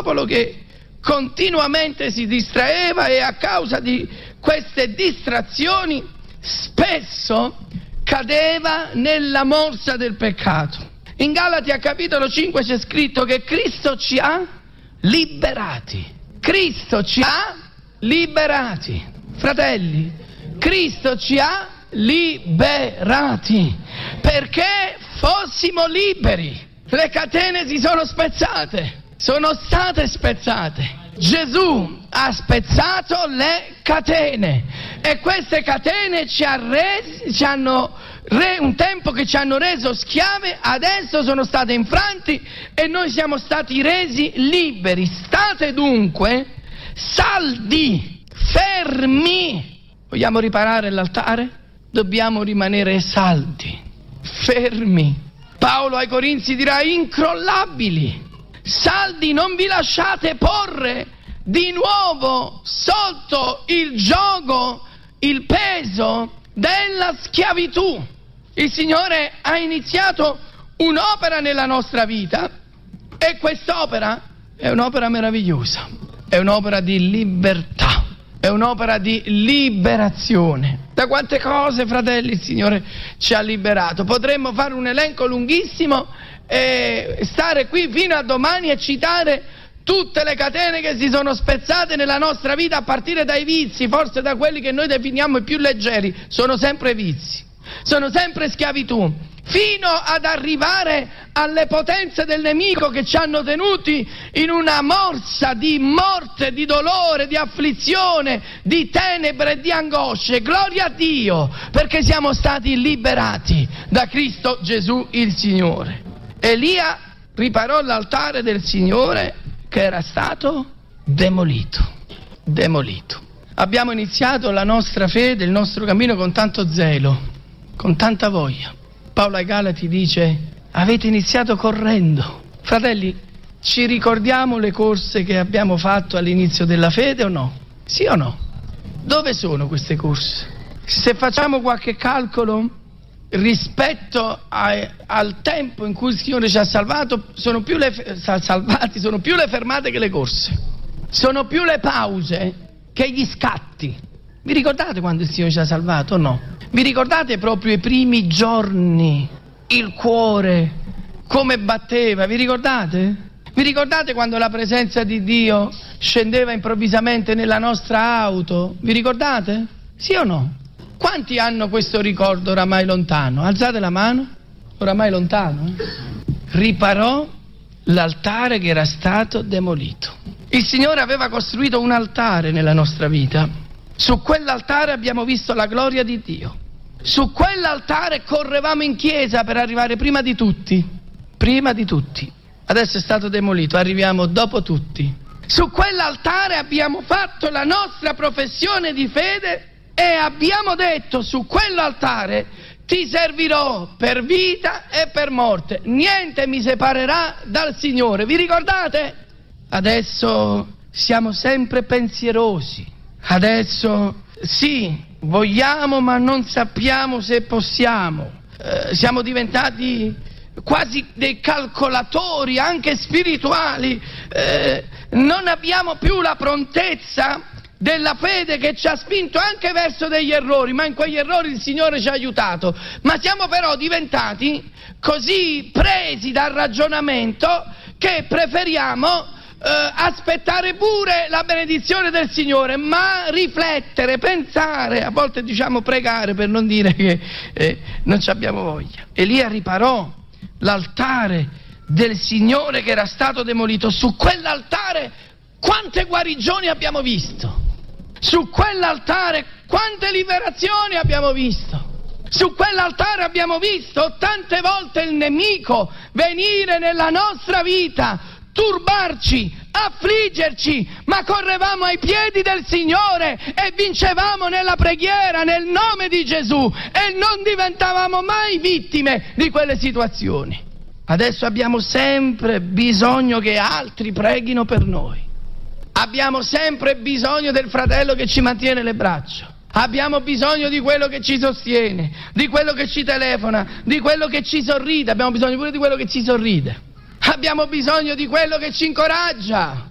popolo che continuamente si distraeva e a causa di queste distrazioni spesso cadeva nella morsa del peccato. In Galati a capitolo 5 c'è scritto che Cristo ci ha liberati. Cristo ci ha liberati. Fratelli, Cristo ci ha liberati perché fossimo liberi. Le catene si sono spezzate, sono state spezzate. Gesù ha spezzato le catene e queste catene un tempo che ci hanno reso schiave, adesso sono state infranti e noi siamo stati resi liberi. State dunque saldi, fermi. Vogliamo riparare l'altare? Dobbiamo rimanere saldi, fermi. Paolo ai Corinzi dirà incrollabili. Saldi, non vi lasciate porre di nuovo sotto il giogo, il peso della schiavitù. Il Signore ha iniziato un'opera nella nostra vita e quest'opera è un'opera meravigliosa, è un'opera di libertà, è un'opera di liberazione. Da quante cose, fratelli, il Signore ci ha liberato. Potremmo fare un elenco lunghissimo e stare qui fino a domani e citare tutte le catene che si sono spezzate nella nostra vita, a partire dai vizi, forse da quelli che noi definiamo i più leggeri. Sono sempre vizi, sono sempre schiavitù, fino ad arrivare alle potenze del nemico che ci hanno tenuti in una morsa di morte, di dolore, di afflizione, di tenebre e di angosce. Gloria a Dio, perché siamo stati liberati da Cristo Gesù il Signore. Elia riparò l'altare del Signore che era stato demolito. Abbiamo iniziato la nostra fede, il nostro cammino con tanto zelo, con tanta voglia. Paolo ai Galati dice: avete iniziato correndo. Fratelli, ci ricordiamo le corse che abbiamo fatto all'inizio della fede o no? Sì o no? Dove sono queste corse? Se facciamo qualche calcolo rispetto al tempo in cui il Signore ci ha salvato, sono più le fermate che le corse, sono più le pause che gli scatti. Vi ricordate quando il Signore ci ha salvato o no? Vi ricordate proprio i primi giorni, il cuore come batteva? Vi ricordate? Vi ricordate quando la presenza di Dio scendeva improvvisamente nella nostra auto? Vi ricordate? Sì o no? Quanti hanno questo ricordo oramai lontano? Alzate la mano. Oramai lontano. Riparò l'altare che era stato demolito. Il Signore aveva costruito un altare nella nostra vita. Su quell'altare abbiamo visto la gloria di Dio. Su quell'altare correvamo in chiesa per arrivare prima di tutti. Prima di tutti. Adesso è stato demolito, arriviamo dopo tutti. Su quell'altare abbiamo fatto la nostra professione di fede e abbiamo detto: su quell'altare ti servirò per vita e per morte, niente mi separerà dal Signore. Vi ricordate? Adesso siamo sempre pensierosi, adesso sì, vogliamo ma non sappiamo se possiamo, siamo diventati quasi dei calcolatori anche spirituali, non abbiamo più la prontezza della fede che ci ha spinto anche verso degli errori, ma in quegli errori il Signore ci ha aiutato. Ma siamo però diventati così presi dal ragionamento che preferiamo aspettare pure la benedizione del Signore, ma riflettere, pensare, a volte diciamo pregare per non dire che non ci abbiamo voglia. Elia riparò l'altare del Signore che era stato demolito. Su quell'altare quante guarigioni abbiamo visto, su quell'altare quante liberazioni abbiamo visto, su quell'altare abbiamo visto tante volte il nemico venire nella nostra vita, turbarci, affliggerci, ma correvamo ai piedi del Signore e vincevamo nella preghiera nel nome di Gesù e non diventavamo mai vittime di quelle situazioni. Adesso abbiamo sempre bisogno che altri preghino per noi. Abbiamo sempre bisogno del fratello che ci mantiene le braccia. Abbiamo bisogno di quello che ci sostiene, di quello che ci telefona, di quello che ci sorride. Abbiamo bisogno pure di quello che ci sorride. Abbiamo bisogno di quello che ci incoraggia.